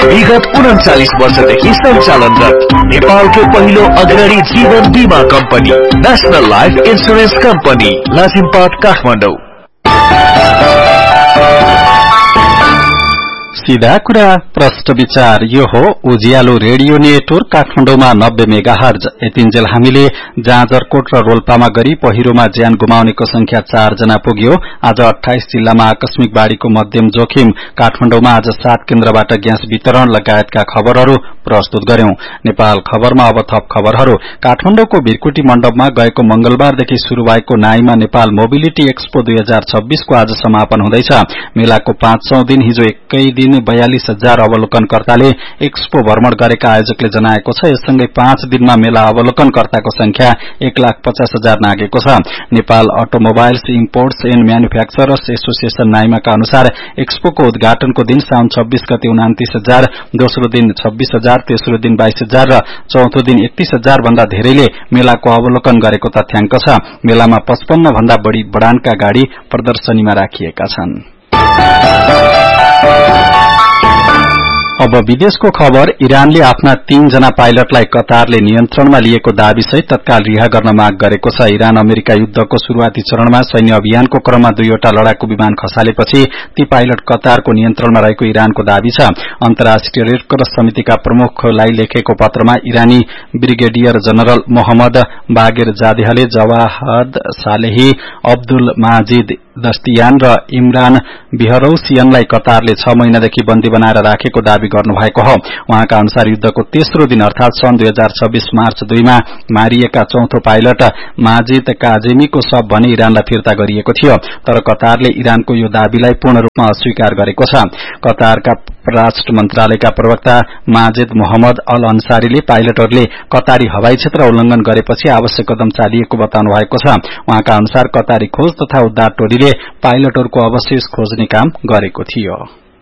विगत 39 वर्षदेखि सञ्चालनरत नेपालको पहिलो अग्रणी जीवन बीमा company national life insurance company Lazimpat Kathmandu. सीधा कुरा प्रश्न विचार यो हो उज्यालो रेडियो नेटवर्क काठमाडौँमा 90 मेगाहर्ज। यतिन्जेल हामीले जाजरकोट र रोल्पामा गरी पहिरोमा ज्यान गुमाउनेको संख्या 4 जना पुग्यो। आज 28 जिल्लामा आकस्मिक बाढ़ीको मध्यम जोखिम। काठमाडौँमा आज 7 केन्द्रबाट ग्यास वितरण लगायतका खबरहरू प्रस्तुत गर्यौं। नेपाल खबरमा अब थप खबरहरू। काठमाडौँको भिरकुटी मण्डपमा गएको मंगलबारदेखि शुरू भएको नाइमा नेपाल मोबिलिटी एक्सपो 2026 को आज समापन हुँदैछ। मेलाको 5औं दिन हिजो एकै दिन 42,000 अवलोकनकर्ताले एक्सपो भ्रमण गरेका आयोजकले जनाएको छ। यससँगै 5 दिनमा मेला अवलोकनकर्ताको संख्या 1,50,000 नागेको छ। Nepal automobiles imports and manufacturers association नाइमाका अनुसार एक्सपोको उद्घाटनको दिन साउन 26 गते 29,000, दोस्रो दिन 26,000, तेस्रो दिन 22,000 र चौथो दिन 31,000 भन्दा धेरैले मेलाको अवलोकन गरेको तथ्याङ्क छ। मेलामा 55 भन्दा बढ़ी बडानका गाड़ी प्रदर्शनीमा राखिएका छन्। अब विदेशको खबर। इरानले आफ्ना 3 जना पाइलटलाई कतारले नियन्त्रणमा लिएको दाबीसहित तत्काल रिहा गर्न माग गरेको छ। इरान अमेरिका युद्धको शुरूआती चरणमा सैन्य अभियानको क्रममा 2वटा लडाकु विमान खसालेपछि ती पाइलट कतारको नियन्त्रणमा रहेको इरानको दाबी छ। अन्तर्राष्ट्रिय रेड क्रस समितिका प्रमुखलाई लेखेको पत्रमा इरानी brigadier general Mohammad बागेर जादेहले जवाहद Salehi, Abdul Majid दस्तियान र इमरान बिहरौसियनलाई कतारले 6 महिनादेखि बन्दी बनाएर राखेको दावी गर्नुभएको हो। उहाँका अनुसार युद्धको तेस्रो दिन अर्थात सन् 2026 मार्च 2 मा मारिएका चौथो पाइलट माजिद काजेमीको शव भने इरानलाई फिर्ता गरिएको थियो। तर कतारले इरानको यो दावीलाई पूर्ण रूपमा अस्वीकार गरेको छ। कतारका परराष्ट्र मन्त्रालयका प्रवक्ता माजिद मोहम्मद अल अन्सारीले पाइलटहरूले कतारी हवाई क्षेत्र उल्लंघन गरेपछि आवश्यक कदम चालिएको बताउनु भएको छ। उहाँका अनुसार कतारी खोज तथा उद्धार टोलीले पाइलटहरूको अवशेष खोज्ने काम गरेको थियो।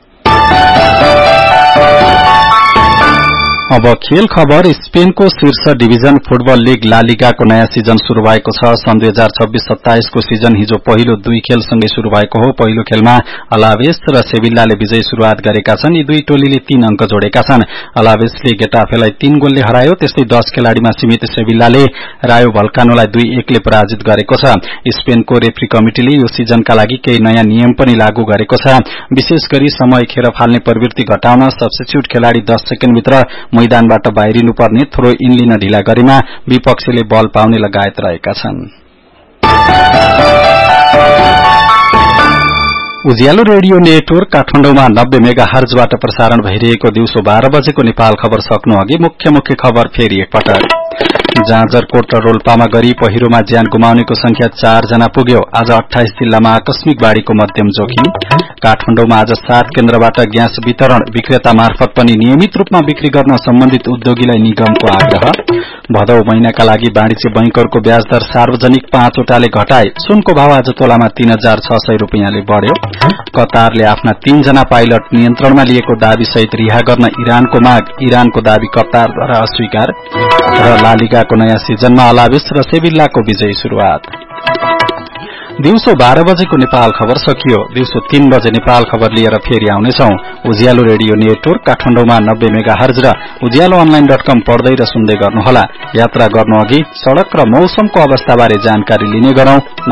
अब खेल खबर। स्पेनको शीर्ष डिभिजन फुटबल लीग ला लिगाको नयाँ सिजन शुरू भएको छ। सन् 2026-27 को सिजन हिजो पहिलो 2 खेलसँगै शुरू भएको हो। पहिलो खेलमा अलावेस र सेभिल्लाले विजयी शुरूआत गरेका छन्। यी दुई टोलीले 3 अंक जोडेका छन्। अलावेसले गेटाफेलाई 3 गोलले हरायो। त्यस्तै 10 खेलाड़ीमा सीमित सेभिल्लाले रायो भल्कानोलाई 2-1 ले पराजित गरेको छ। स्पेनको रेफ्री कमिटिले यो सिजनका लागि केही नयाँ नियम पनि लागू गरेको छ। विशेष गरी समय खेर फाल्ने प्रवृत्ति घटाउन सब्स्टिट्युट खेलाड़ी 10 सेकेन्डभित्र मैदानबाट बाहिरिनु पर्ने, थ्रो इन लिन ढिला गरेमा विपक्षीले बल पाउने लगायत रहेका छन्। उज्यालो रेडियो नेटवर्क काठमाडौँमा 90 मेगाहर्जबाट प्रसारण भइरहेको दिउँसो 12 बजेको नेपाल खबर सक्नु अघि मुख्य खबर फेरि एकपटक। जाजरकोट र रोल्पामा गरी पहिरोमा ज्यान गुमाउनेको संख्या 4 जना पुग्यो। आज 28 जिल्लामा आकस्मिक बाढ़ीको मध्यम जोखिम। काठमाडौँमा आज 7 केन्द्रबाट ग्यास वितरण, विक्रेता मार्फत पनि नियमित रूपमा बिक्री गर्न सम्बन्धित उद्योगीलाई निगमको आग्रह। भदौ महिनाका लागि वाणिज्य बैंकहरूको ब्याज दर सार्वजनिक 5 वटाले घटाए। सुनको भाव आज तोलामा 3,600 रुपियाँले बढ़्यो। कतारले आफ्ना 3 जना पाइलट नियन्त्रणमा लिएको दावी सहित रिहा गर्न इरानको माग, इरानको दावी कतारद्वारा अस्वीकार। र ला लिगाको नयाँ सिजनमा अलावेस र सेभिल्लाको विजयी शुरूआत। दिउँसो 12 बजेको नेपाल खबर सकियो। दिउँसो 3 बजे नेपाल खबर लिएर फेरि आउनेछौं। उज्यालो रेडियो नेटवर्क काठमाडौँमा 90 मेगाहर्ज र उज्यालोअनलाइन.com पढ्दै र सुन्दै गर्नुहोला। यात्रा गर्नु अघि सड़क र मौसमको अवस्थाबारे जानकारी लिने गरौं।